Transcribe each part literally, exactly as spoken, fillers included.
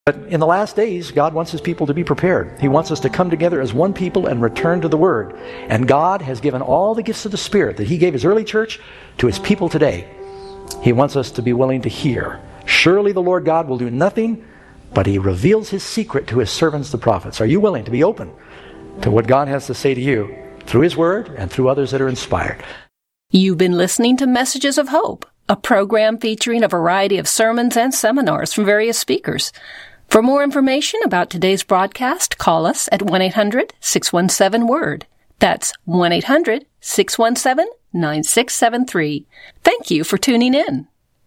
But in the last days, God wants His people to be prepared. He wants us to come together as one people and return to the Word. And God has given all the gifts of the Spirit that He gave His early church to His people today. He wants us to be willing to hear. Surely the Lord God will do nothing, but He reveals His secret to His servants, the prophets. Are you willing to be open to what God has to say to you through His Word and through others that are inspired? You've been listening to Messages of Hope, a program featuring a variety of sermons and seminars from various speakers. For more information about today's broadcast, call us at one eight hundred six one seven WORD. That's one eight hundred six one seven nine six seven three. Thank you for tuning in.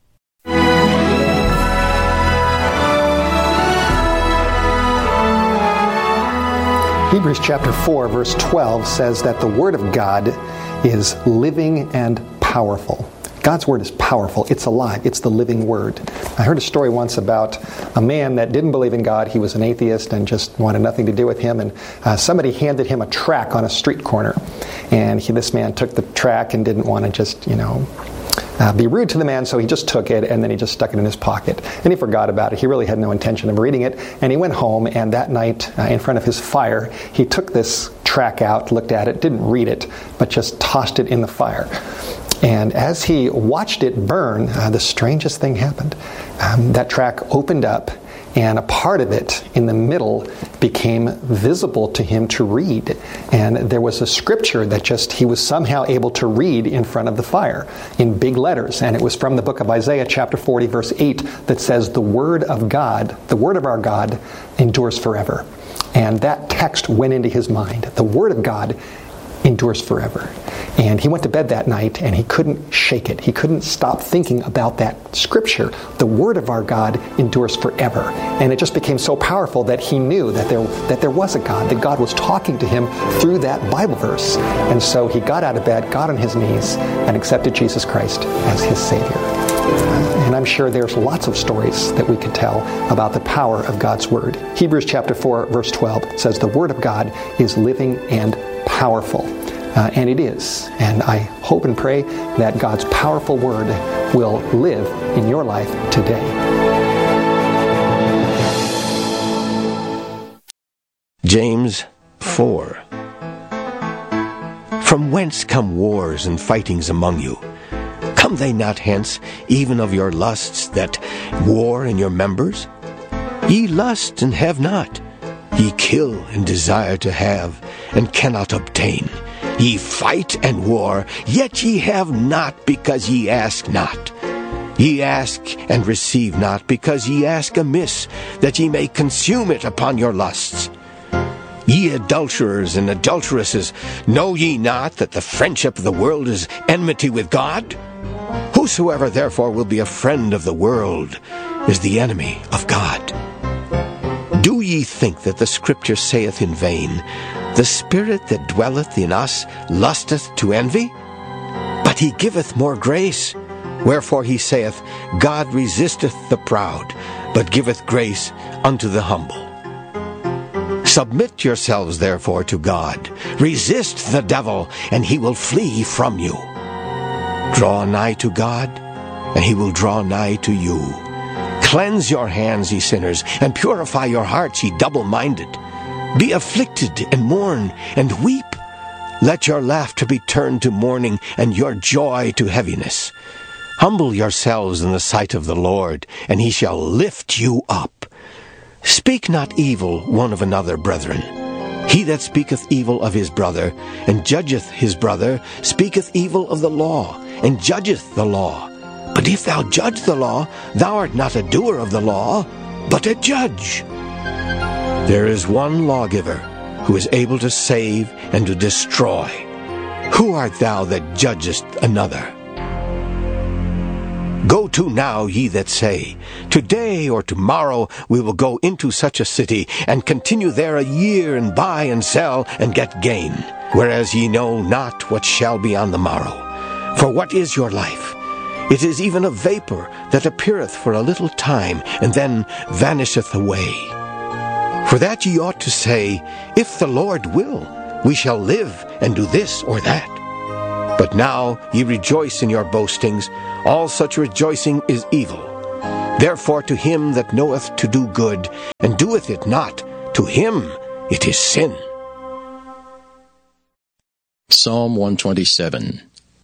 Hebrews chapter four, verse twelve says that the Word of God is living and powerful. God's Word is powerful. It's alive. It's the living Word. I heard a story once about a man that didn't believe in God. He was an atheist and just wanted nothing to do with Him. And uh, somebody handed him a tract on a street corner. And he, this man took the tract and didn't want to just, you know, Uh, be rude to the man, so he just took it and then he just stuck it in his pocket. And he forgot about it. He really had no intention of reading it. And he went home, and that night, uh, in front of his fire, he took this tract out, looked at it, didn't read it, but just tossed it in the fire. And as he watched it burn, uh, the strangest thing happened. Um, that tract opened up, and a part of it in the middle became visible to him to read. And there was a scripture that just he was somehow able to read in front of the fire in big letters. And it was from the book of Isaiah chapter forty verse eight that says, "The word of God, the word of our God endures forever." And that text went into his mind. The word of God endures forever. And he went to bed that night and he couldn't shake it. He couldn't stop thinking about that scripture. The word of our God endures forever. And it just became so powerful that he knew that there that there was a God, that God was talking to him through that Bible verse. And so he got out of bed, got on his knees, and accepted Jesus Christ as his Savior. And I'm sure there's lots of stories that we could tell about the power of God's Word. Hebrews chapter four, verse twelve says, "The Word of God is living and powerful." Uh, and it is. And I hope and pray that God's powerful Word will live in your life today. James four. From whence come wars and fightings among you? Come they not hence, even of your lusts that war in your members? Ye lust and have not. Ye kill and desire to have, and cannot obtain. Ye fight and war, yet ye have not, because ye ask not. Ye ask and receive not, because ye ask amiss, that ye may consume it upon your lusts. Ye adulterers and adulteresses, know ye not that the friendship of the world is enmity with God? Whosoever therefore will be a friend of the world is the enemy of God. Do ye think that the Scripture saith in vain, The Spirit that dwelleth in us lusteth to envy? But he giveth more grace. Wherefore he saith, God resisteth the proud, but giveth grace unto the humble. Submit yourselves therefore to God. Resist the devil, and he will flee from you. Draw nigh to God, and he will draw nigh to you. Cleanse your hands, ye sinners, and purify your hearts, ye double-minded. Be afflicted, and mourn, and weep. Let your laughter be turned to mourning, and your joy to heaviness. Humble yourselves in the sight of the Lord, and he shall lift you up. Speak not evil one of another, brethren. He that speaketh evil of his brother, and judgeth his brother, speaketh evil of the law, and judgeth the law. But if thou judge the law, thou art not a doer of the law, but a judge. There is one lawgiver, who is able to save and to destroy. Who art thou that judgest another? Go to now, ye that say, Today or tomorrow we will go into such a city, and continue there a year, and buy and sell, and get gain. Whereas ye know not what shall be on the morrow. For what is your life? It is even a vapor that appeareth for a little time, and then vanisheth away. For that ye ought to say, If the Lord will, we shall live and do this or that. But now ye rejoice in your boastings. All such rejoicing is evil. Therefore to him that knoweth to do good, and doeth it not, to him it is sin. Psalm one twenty-seven.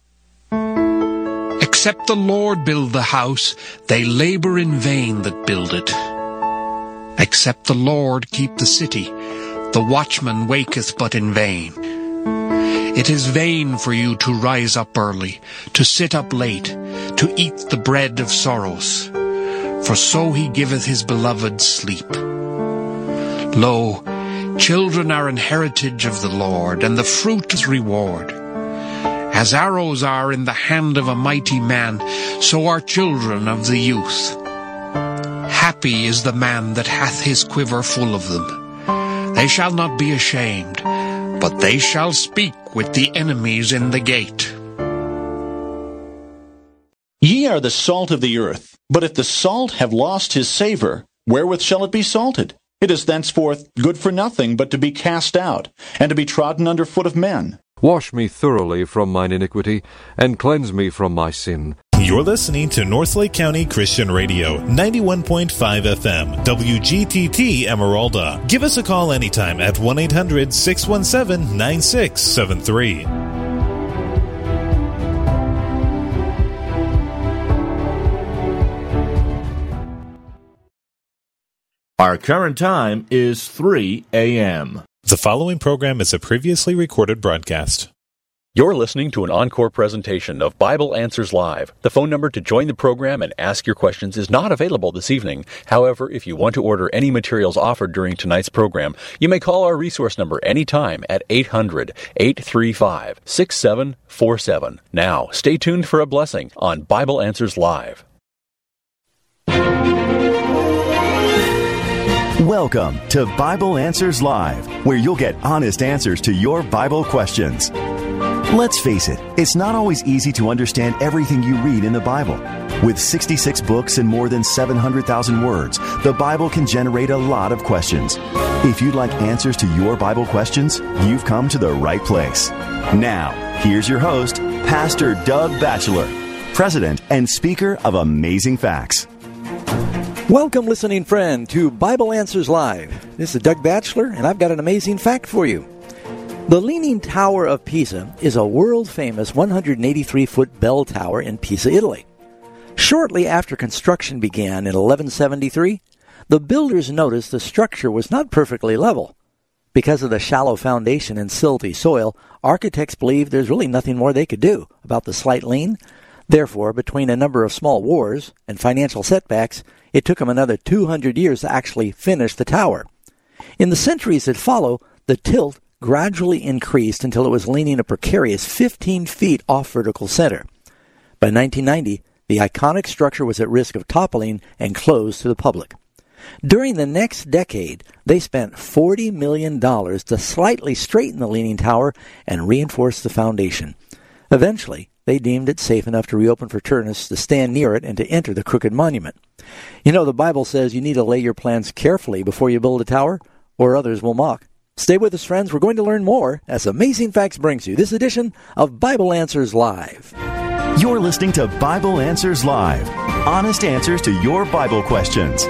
Except the Lord build the house, they labor in vain that build it. Except the Lord keep the city, the watchman waketh but in vain. It is vain for you to rise up early, to sit up late, to eat the bread of sorrows. For so he giveth his beloved sleep. Lo, children are an heritage of the Lord, and the fruit is reward. As arrows are in the hand of a mighty man, so are children of the youth. Happy is the man that hath his quiver full of them. They shall not be ashamed, but they shall speak with the enemies in the gate. Ye are the salt of the earth. But if the salt have lost his savour, wherewith shall it be salted? It is thenceforth good for nothing but to be cast out, and to be trodden under foot of men. Wash me thoroughly from mine iniquity, and cleanse me from my sin. You're listening to Northlake County Christian Radio, ninety-one point five F M, W G T T Emeralda. Give us a call anytime at one eight hundred six one seven nine six seven three. Our current time is three a.m. The following program is a previously recorded broadcast. You're listening to an encore presentation of Bible Answers Live. The phone number to join the program and ask your questions is not available this evening. However, if you want to order any materials offered during tonight's program, you may call our resource number anytime at eight hundred eight three five six seven four seven. Now, stay tuned for a blessing on Bible Answers Live. Welcome to Bible Answers Live, where you'll get honest answers to your Bible questions. Let's face it, it's not always easy to understand everything you read in the Bible. With sixty-six books and more than seven hundred thousand words, the Bible can generate a lot of questions. If you'd like answers to your Bible questions, you've come to the right place. Now, here's your host, Pastor Doug Batchelor, President and Speaker of Amazing Facts. Welcome, listening friend, to Bible Answers Live. This is Doug Batchelor, and I've got an amazing fact for you. The Leaning Tower of Pisa is a world-famous one hundred eighty-three foot bell tower in Pisa, Italy. Shortly after construction began in eleven seventy-three, the builders noticed the structure was not perfectly level. Because of the shallow foundation and silty soil, architects believed there's really nothing more they could do about the slight lean. Therefore, between a number of small wars and financial setbacks, it took them another two hundred years to actually finish the tower. In the centuries that follow, the tilt gradually increased until it was leaning a precarious fifteen feet off vertical center. By nineteen ninety, the iconic structure was at risk of toppling and closed to the public. During the next decade, they spent forty million dollars to slightly straighten the leaning tower and reinforce the foundation. Eventually, they deemed it safe enough to reopen for tourists to stand near it and to enter the crooked monument. You know, the Bible says you need to lay your plans carefully before you build a tower, or others will mock. Stay with us, friends. We're going to learn more as Amazing Facts brings you this edition of Bible Answers Live. You're listening to Bible Answers Live, honest answers to your Bible questions.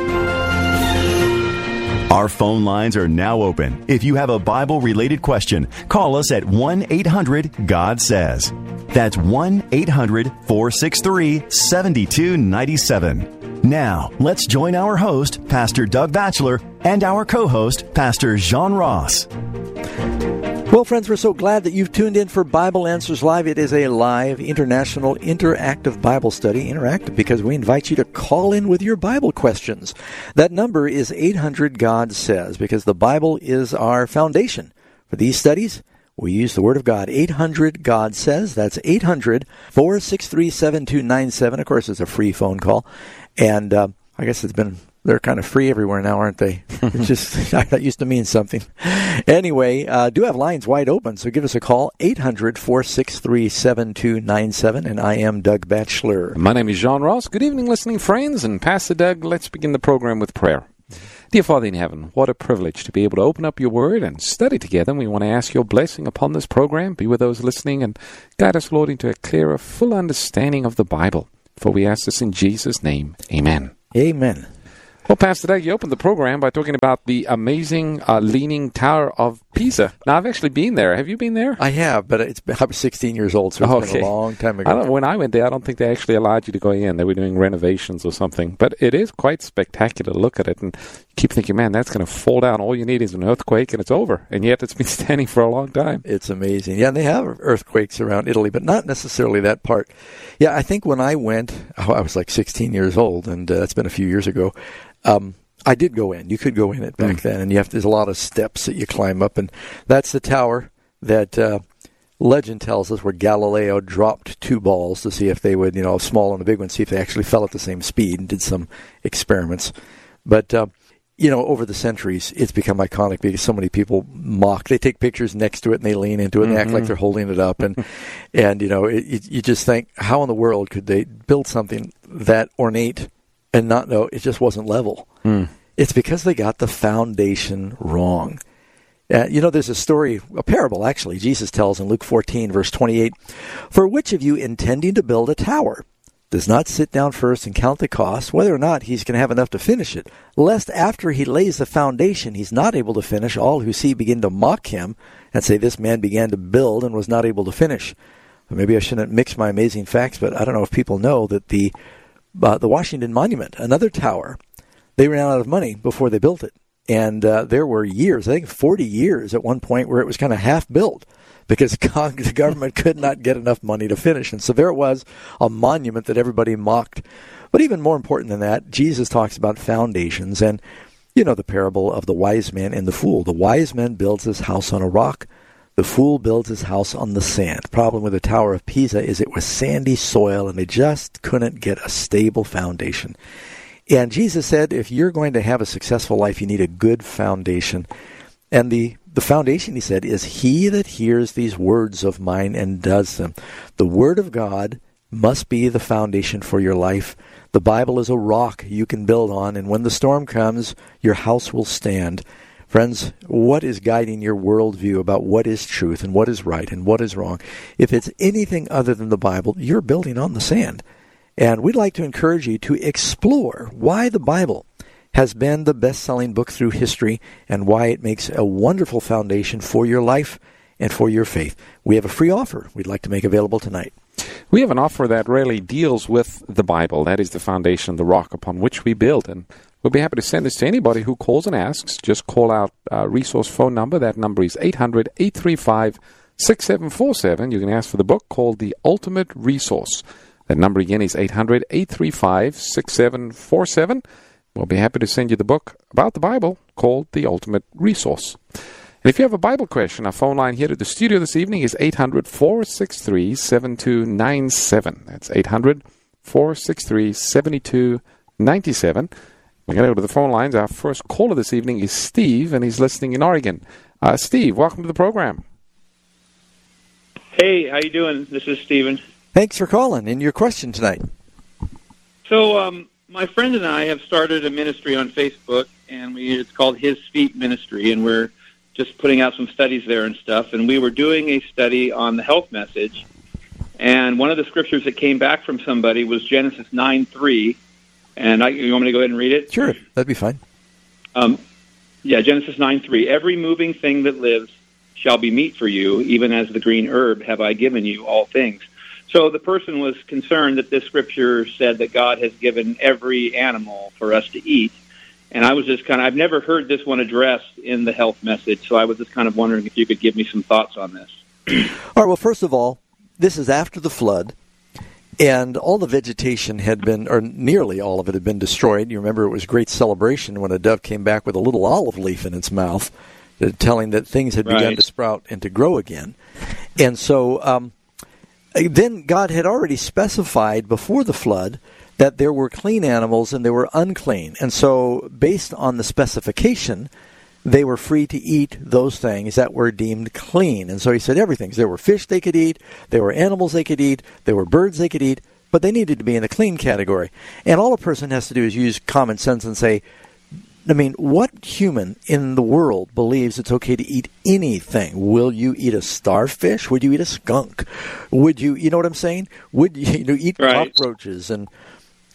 Our phone lines are now open. If you have a Bible-related question, call us at one eight hundred God says. That's one eight hundred four six three seven two nine seven. Now, let's join our host, Pastor Doug Batchelor, and our co-host, Pastor Jean Ross. Well, friends, we're so glad that you've tuned in for Bible Answers Live. It is a live, international, interactive Bible study. Interactive because we invite you to call in with your Bible questions. That number is eight hundred God says, because the Bible is our foundation for these studies. We use the Word of God. eight hundred God says. That's eight hundred four six three seven two nine seven. Of course, it's a free phone call. And uh, I guess it's been... They're kind of free everywhere now, aren't they? It's just, that used to mean something. Anyway, uh, do have lines wide open, so give us a call, eight hundred four six three seven two nine seven, and I am Doug Batchelor. My name is Jean Ross. Good evening, listening friends, and Pastor Doug, let's begin the program with prayer. Dear Father in heaven, what a privilege to be able to open up your word and study together. And we want to ask your blessing upon this program. Be with those listening and guide us, Lord, into a clearer, full understanding of the Bible. For we ask this in Jesus' name. Amen. Amen. Well, Pastor Doug, you opened the program by talking about the amazing uh, Leaning Tower of Pisa. Now, I've actually been there. Have you been there? I have, but it's been, I was sixteen years old, so it's okay. been a long time ago. I don't, when I went there, I don't think they actually allowed you to go in. They were doing renovations or something. But it is quite spectacular to look at it. And you keep thinking, man, that's going to fall down. All you need is an earthquake, and it's over. And yet it's been standing for a long time. It's amazing. Yeah, and they have earthquakes around Italy, but not necessarily that part. Yeah, I think when I went, oh, I was like sixteen years old, and uh, that's been a few years ago. Um, I did go in. You could go in it back mm. then, and you have there's a lot of steps that you climb up, and that's the tower that uh, legend tells us where Galileo dropped two balls to see if they would, you know, a small and a big one, see if they actually fell at the same speed, and did some experiments. But uh, you know, over the centuries, it's become iconic because so many people mock. They take pictures next to it and they lean into it and mm-hmm. they act like they're holding it up, and and you know, it, it, you just think, how in the world could they build something that ornate and not know it just wasn't level? Mm. It's because they got the foundation wrong. Uh, you know, there's a story, a parable actually, Jesus tells in Luke fourteen, verse twenty-eight, "For which of you intending to build a tower does not sit down first and count the cost, whether or not he's going to have enough to finish it, lest after he lays the foundation he's not able to finish, all who see begin to mock him and say, 'This man began to build and was not able to finish.'" Maybe I shouldn't mix my amazing facts, but I don't know if people know that the uh, the Washington Monument, another tower, they ran out of money before they built it. And uh, there were years, I think forty years at one point, where it was kind of half built because the government could not get enough money to finish. And so there it was, a monument that everybody mocked. But even more important than that, Jesus talks about foundations. And you know the parable of the wise man and the fool. The wise man builds his house on a rock. The fool builds his house on the sand. The problem with the Tower of Pisa is it was sandy soil, and they just couldn't get a stable foundation. And Jesus said, if you're going to have a successful life, you need a good foundation. And the, the foundation, he said, is he that hears these words of mine and does them. The Word of God must be the foundation for your life. The Bible is a rock you can build on, and when the storm comes, your house will stand. Friends, what is guiding your worldview about what is truth and what is right and what is wrong? If it's anything other than the Bible, you're building on the sand. And we'd like to encourage you to explore why the Bible has been the best-selling book through history and why it makes a wonderful foundation for your life and for your faith. We have a free offer we'd like to make available tonight. We have an offer that really deals with the Bible. That is the foundation, the rock upon which we build. And we'll be happy to send this to anybody who calls and asks. Just call our uh, resource phone number. That number is eight hundred, eight three five, six seven four seven. You can ask for the book called The Ultimate Resource. That number again is eight hundred, eight three five, six seven four seven. We'll be happy to send you the book about the Bible called The Ultimate Resource. And if you have a Bible question, our phone line here at the studio this evening is eight hundred, four six three, seven two nine seven. That's eight hundred, four six three, seven two nine seven. We're going to go to the phone lines. Our first caller this evening is Steve, and he's listening in Oregon. Uh, Steve, welcome to the program. Hey, how you doing? This is Steven. Thanks for calling. And your question tonight? So, um, my friend and I have started a ministry on Facebook, and we, it's called His Feet Ministry, and we're just putting out some studies there and stuff. And we were doing a study on the health message, and one of the scriptures that came back from somebody was Genesis nine three. And I, you want me to go ahead and read it? Sure, that'd be fine. Um, yeah, Genesis nine three. Every moving thing that lives shall be meat for you, even as the green herb have I given you all things. So the person was concerned that this scripture said that God has given every animal for us to eat. And I was just kind of, I've never heard this one addressed in the health message, so I was just kind of wondering if you could give me some thoughts on this. All right, well, first of all, this is after the flood, and all the vegetation had been, or nearly all of it had been destroyed. You remember it was great celebration when a dove came back with a little olive leaf in its mouth, telling that things had begun right. to sprout and to grow again. And so um, then God had already specified before the flood that there were clean animals and there were unclean. And so based on the specification, they were free to eat those things that were deemed clean. And so he said everything. There were fish they could eat, there were animals they could eat, there were birds they could eat, but they needed to be in the clean category. And all a person has to do is use common sense and say, I mean, what human in the world believes it's okay to eat anything? Will you eat a starfish? Would you eat a skunk? Would you, you know what I'm saying? Would you, you know, eat right. cockroaches? And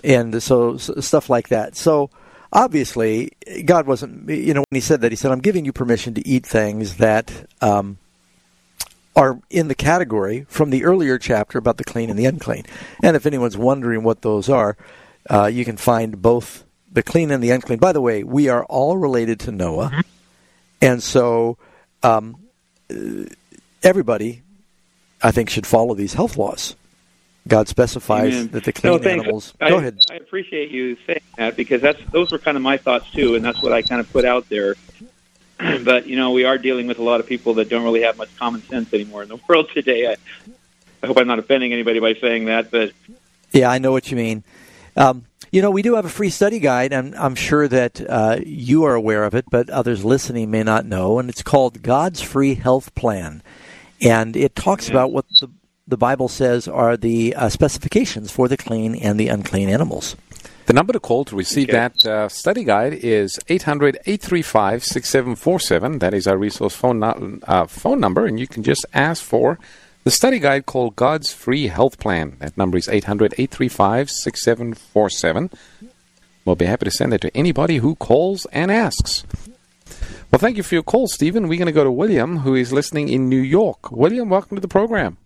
and so, so stuff like that. So obviously, God wasn't, you know, when he said that, he said, I'm giving you permission to eat things that um, are in the category from the earlier chapter about the clean and the unclean. And if anyone's wondering what those are, uh, you can find both the clean and the unclean. By the way, we are all related to Noah. Mm-hmm. And so um, everybody, I think, should follow these health laws. God specifies Amen. that the clean no, thanks. animals... I, Go ahead. I appreciate you saying that, because that's those were kind of my thoughts, too, and that's what I kind of put out there. But, you know, we are dealing with a lot of people that don't really have much common sense anymore in the world today. I, I hope I'm not offending anybody by saying that, but... Yeah, I know what you mean. Um, you know, we do have a free study guide, and I'm sure that uh, you are aware of it, but others listening may not know, and it's called God's Free Health Plan. And it talks yeah. about what the, the Bible says are the uh, specifications for the clean and the unclean animals. The number to call to receive okay. that uh, study guide is eight hundred, eight three five, six seven four seven. That is our resource phone, no- uh, phone number, and you can just ask for the study guide called God's Free Health Plan. That number is eight hundred, eight three five, six seven four seven. We'll be happy to send it to anybody who calls and asks. Well, thank you for your call, Stephen. We're going to go to William, who is listening in New York. William, welcome to the program.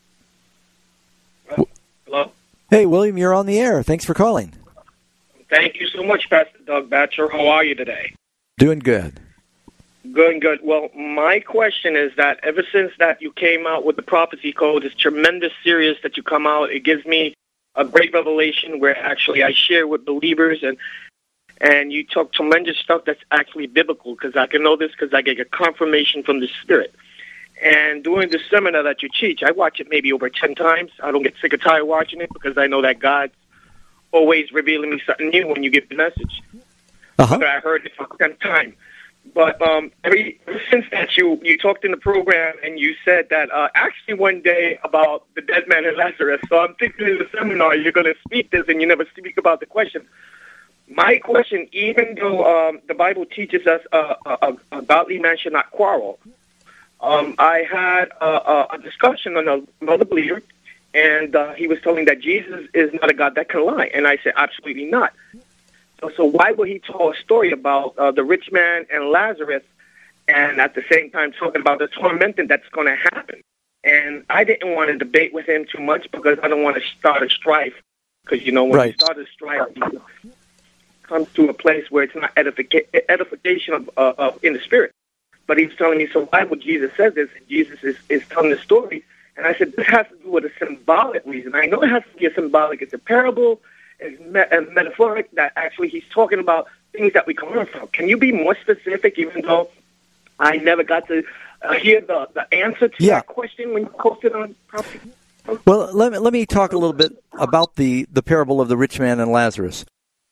Hello? Hey, William, you're on the air. Thanks for calling. Thank you so much, Pastor Doug Batcher. How are you today? Doing good. Good, good. Well, my question is that ever since that you came out with the Prophecy Code, this tremendous series that you come out, it gives me a great revelation where actually I share with believers, and and you talk tremendous stuff that's actually biblical, because I can know this because I get a confirmation from the Spirit. And during the seminar that you teach, I watch it maybe over ten times. I don't get sick or tired watching it, because I know that God's always revealing me something new when you give the message. Uh-huh. So I heard it for the tenth time. But um, every, ever since that, you, you talked in the program, and you said that uh, actually one day about the dead man and Lazarus. So I'm thinking in the seminar you're going to speak this, and you never speak about the question. My question, even though um, the Bible teaches us uh, a, a godly man should not quarrel, um, I had a, a discussion on another believer, and uh, he was telling that Jesus is not a God that can lie. And I said, absolutely not. So, so why would he tell a story about uh, the rich man and Lazarus, and at the same time talking about the tormenting that's going to happen? And I didn't want to debate with him too much, because I don't want to start a strife. Because, you know, when right. you start a strife, it comes to a place where it's not edifica- edification of, uh, of in the spirit. But he's telling me, so why would Jesus say this? And Jesus is, is telling the story. And I said, this has to do with a symbolic reason. I know it has to be a symbolic. It's a parable. It's me- a metaphoric, that actually he's talking about things that we can learn from. Can you be more specific, even though I never got to uh, hear the, the answer to yeah. that question when you posted on Prophecy? Well, let me, let me talk a little bit about the, the parable of the rich man and Lazarus.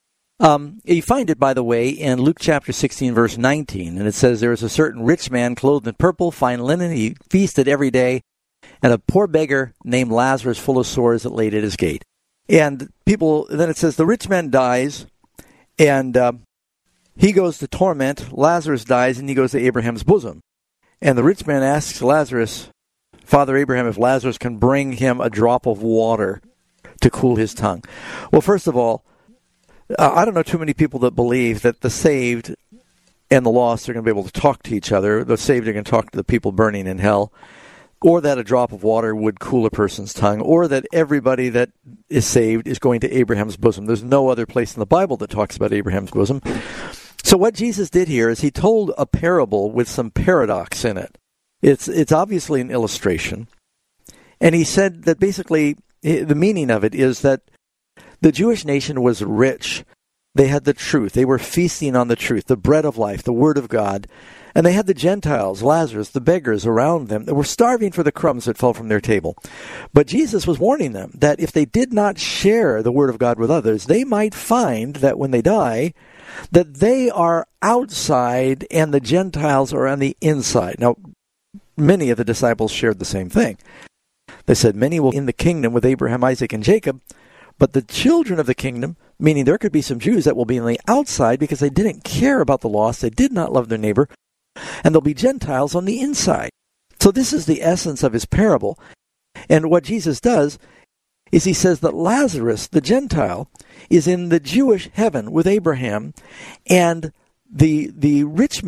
Um, you find it, by the way, in Luke chapter sixteen, verse nineteen, and it says, there was a certain rich man clothed in purple, fine linen. He feasted every day, and a poor beggar named Lazarus, full of sores, that laid at his gate. And people, then it says, the rich man dies, and uh, he goes to torment. Lazarus dies, and he goes to Abraham's bosom. And the rich man asks Lazarus, Father Abraham, if Lazarus can bring him a drop of water to cool his tongue. Well, first of all, uh, I don't know too many people that believe that the saved and the lost are going to be able to talk to each other. The saved are going to talk to the people burning in hell, or that a drop of water would cool a person's tongue, or that everybody that is saved is going to Abraham's bosom. There's no other place in the Bible that talks about Abraham's bosom. So what Jesus did here is he told a parable with some paradox in it. It's it's obviously an illustration. And he said that basically the meaning of it is that the Jewish nation was rich. They had the truth. They were feasting on the truth, the bread of life, the word of God. And they had the Gentiles, Lazarus, the beggars around them that were starving for the crumbs that fell from their table. But Jesus was warning them that if they did not share the word of God with others, they might find that when they die, that they are outside and the Gentiles are on the inside. Now, many of the disciples shared the same thing. They said, many will in the kingdom with Abraham, Isaac, and Jacob, but the children of the kingdom, meaning there could be some Jews that will be on the outside because they didn't care about the lost, they did not love their neighbor, and there'll be Gentiles on the inside. So this is the essence of his parable. And what Jesus does is he says that Lazarus, the Gentile, is in the Jewish heaven with Abraham, and the the rich